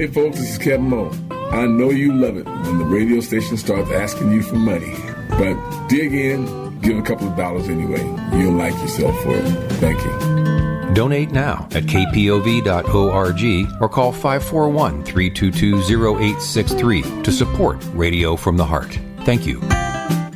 Hey folks, this is Kevin Moe. I know you love it when the radio station starts asking you for money. But dig in, give a couple of dollars anyway. You'll like yourself for it. Thank you. Donate now at kpov.org or call 541-322-0863 to support Radio from the Heart. Thank you.